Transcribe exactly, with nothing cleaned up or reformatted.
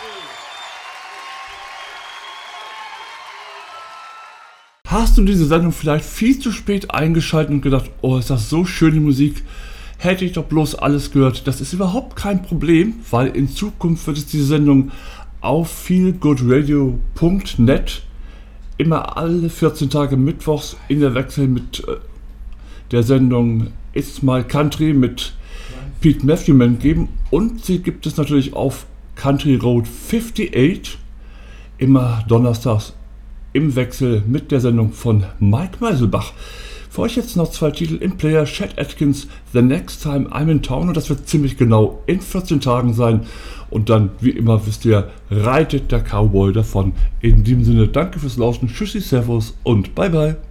Hast du diese Sendung vielleicht viel zu spät eingeschaltet und gedacht, oh, ist das so schön die Musik, hätte ich doch bloß alles gehört. Das ist überhaupt kein Problem, weil in Zukunft wird es diese Sendung auf feelgoodradio punkt net immer alle vierzehn Tage mittwochs in der Wechsel mit äh, der Sendung It's My Country mit Pete Matthewman geben, und sie gibt es natürlich auf Country Road achtundfünfzig immer donnerstags im Wechsel mit der Sendung von Mike Meiselbach. Für euch jetzt noch zwei Titel im Player: Chet Atkins, The Next Time I'm in Town, und das wird ziemlich genau in vierzehn Tagen sein, und dann, wie immer wisst ihr, reitet der Cowboy davon. In diesem Sinne, danke fürs Lauschen, tschüssi, servus und bye bye.